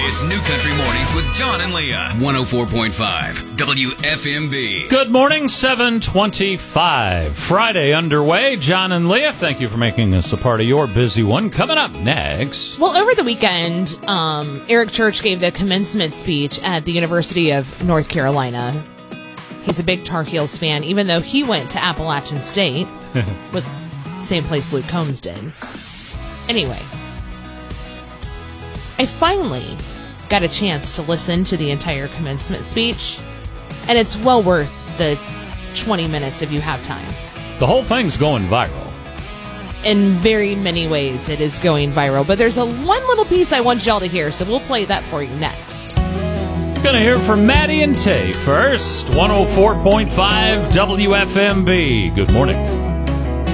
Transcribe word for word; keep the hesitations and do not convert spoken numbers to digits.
It's New Country Mornings with John and Leah. one oh four point five W F M B. Good morning, seven twenty-five. Friday underway. John and Leah, thank you for making this a part of your busy one. Coming up next. Well, over the weekend, um, Eric Church gave the commencement speech at the University of North Carolina. He's a big Tar Heels fan, even though he went to Appalachian State, with same place Luke Combs did. Anyway, I finally got a chance to listen to the entire commencement speech, and it's well worth the twenty minutes if you have time. The whole thing's going viral. In very many ways, it is going viral, but there's a one little piece I want y'all to hear, so we'll play that for you next. Gonna hear from Maddie and Tay first. one oh four point five W F M B. Good morning.